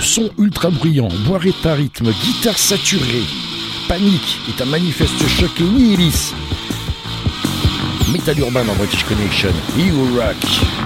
son ultra bruyant, boire est un rythme, guitare saturée. Panique est un manifeste choc et nihilis. Metal urbain dans British Connection, You Rock.